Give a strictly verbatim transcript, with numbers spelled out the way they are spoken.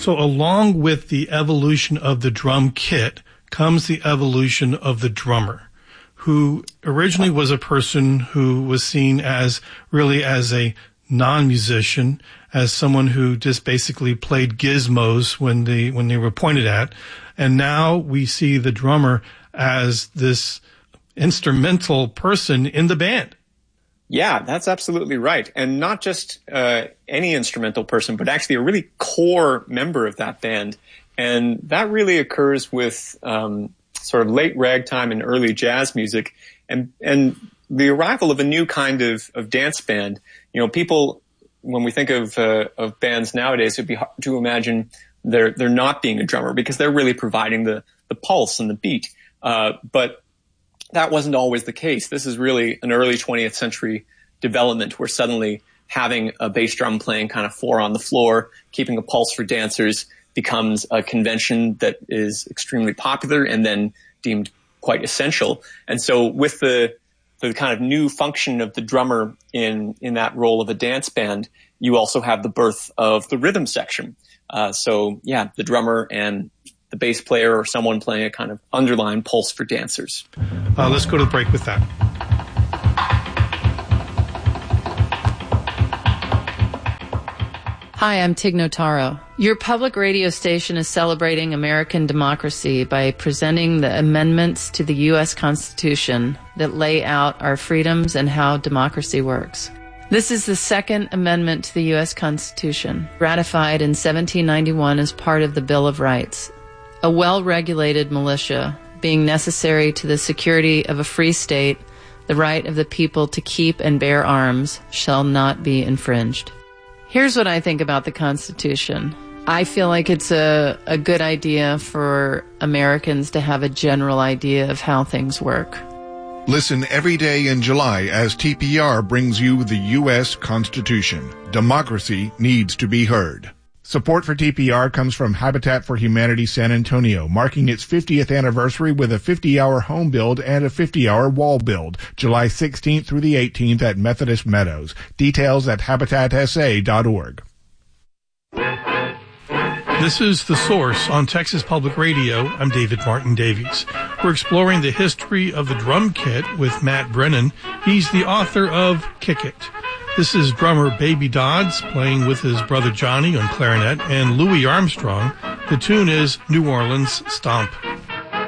So along with the evolution of the drum kit comes the evolution of the drummer, who originally was a person who was seen as really as a non-musician, as someone who just basically played gizmos when they when they were pointed at. And now we see the drummer as this instrumental person in the band. Yeah, that's absolutely right. And not just uh, any instrumental person, but actually a really core member of that band. And that really occurs with um, sort of late ragtime and early jazz music, and and the arrival of a new kind of, of dance band. You know, people, when we think of uh, of bands nowadays, it'd be hard to imagine there there not being a drummer, because they're really providing the the pulse and the beat. Uh, but that wasn't always the case. This is really an early twentieth century development, where suddenly having a bass drum playing kind of four on the floor, keeping a pulse for dancers, becomes a convention that is extremely popular and then deemed quite essential. And so with the the kind of new function of the drummer in in that role of a dance band, you also have the birth of the rhythm section. Uh, so yeah, the drummer and the bass player, or someone playing a kind of underlying pulse for dancers. Uh, let's go to the break with that. Hi, I'm Tig Notaro. Your public radio station is celebrating American democracy by presenting the amendments to the U S Constitution that lay out our freedoms and how democracy works. This is the second amendment to the U S Constitution, ratified in seventeen ninety-one as part of the Bill of Rights. A well-regulated militia being necessary to the security of a free state, the right of the people to keep and bear arms shall not be infringed. Here's what I think about the Constitution. I feel like it's a, a good idea for Americans to have a general idea of how things work. Listen every day in July as T P R brings you the U S Constitution. Democracy needs to be heard. Support for T P R comes from Habitat for Humanity San Antonio, marking its fiftieth anniversary with a fifty-hour home build and a fifty-hour wall build, July sixteenth through the eighteenth at Methodist Meadows. Details at habitat s a dot org. This is The Source on Texas Public Radio. I'm David Martin Davies. We're exploring the history of the drum kit with Matt Brennan. He's the author of Kick It. This is drummer Baby Dodds playing with his brother Johnny on clarinet and Louis Armstrong. The tune is New Orleans Stomp.